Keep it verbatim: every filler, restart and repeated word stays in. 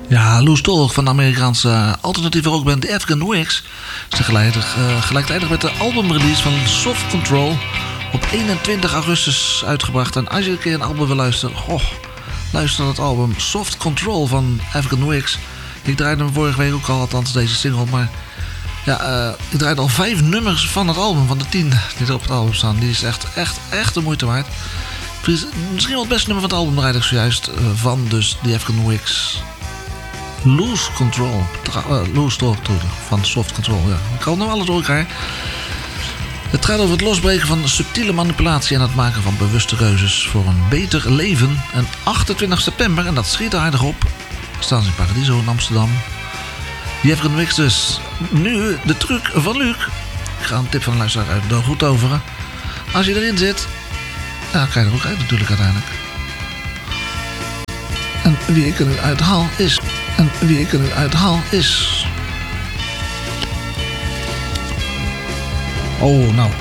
Ja, Loose Talk van de Amerikaanse uh, alternatieve rockband The African Wigs is tegelijkertijd, uh, gelijktijdig met de albumrelease van Soft Control op eenentwintig augustus uitgebracht. En als je een keer een album wil luisteren, oh, luister naar het album Soft Control van African Wigs. Ik draaide hem vorige week ook al, althans deze single, maar ja, uh, ik draaide al vijf nummers van het album, van de tien die er op het album staan. Die is echt, echt, echt de moeite waard. Misschien wel het beste nummer van het album draaide ik zojuist uh, van dus The African Wigs. Loose Control. Tra- uh, loose Talk van Soft Control. Ja. Ik kan nog alles door elkaar. Het gaat over het losbreken van subtiele manipulatie en het maken van bewuste keuzes voor een beter leven. En achtentwintig september, en dat schiet er aardig op, staan ze in Paradiso in Amsterdam. Die heeft een mix dus. Nu de truc van Luc. Ik ga een tip van de luisteraar uit er goed over. Als je erin zit, ja, krijg je er ook uit natuurlijk uiteindelijk. En wie ik er nu uithaal is... En wie ik er nu uithaal is... Oh, nou,